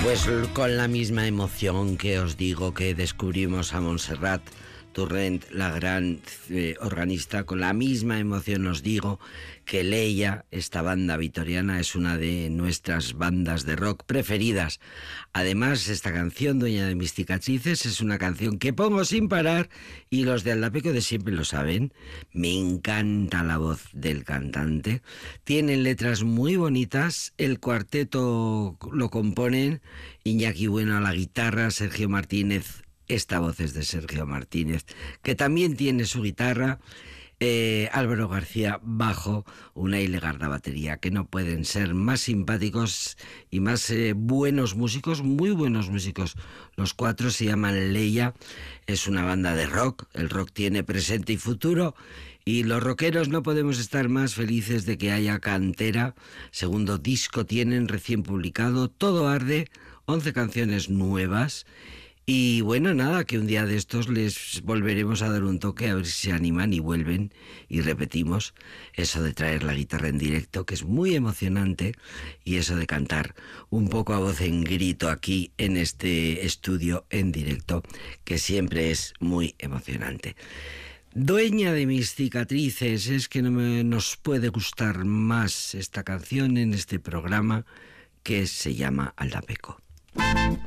Pues con la misma emoción que os digo que descubrimos a Montserrat Torrent, la gran organista, con la misma emoción os digo que Leia, esta banda vitoriana, es una de nuestras bandas de rock preferidas. Además, esta canción, Dueña de mis cicatrices, es una canción que pongo sin parar y los de Aldapeco de siempre lo saben. Me encanta la voz del cantante. Tienen letras muy bonitas. El cuarteto lo componen Iñaki Bueno a la guitarra, Sergio Martínez. Esta voz es de Sergio Martínez, que también tiene su guitarra, Álvaro García bajo, Unai Legarda batería, que no pueden ser más simpáticos y más buenos músicos, muy buenos músicos. Los cuatro se llaman Leia, es una banda de rock, el rock tiene presente y futuro, y los rockeros no podemos estar más felices de que haya cantera. Segundo disco tienen recién publicado, Todo Arde, 11 canciones nuevas. Y bueno, nada, que un día de estos les volveremos a dar un toque a ver si se animan y vuelven y repetimos eso de traer la guitarra en directo, que es muy emocionante, y eso de cantar un poco a voz en grito aquí en este estudio en directo, que siempre es muy emocionante. Dueña de mis cicatrices, es que nos puede gustar más esta canción en este programa que se llama Aldapeco.